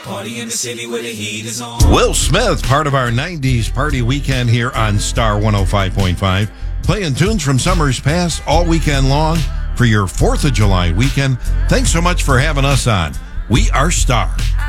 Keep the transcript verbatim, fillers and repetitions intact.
Party in the city where the heat is on. Will Smith, part of our nineties party weekend here on Star one oh five point five. Playing tunes from summers past all weekend long for your fourth of July weekend. Thanks so much for having us on. We are Star.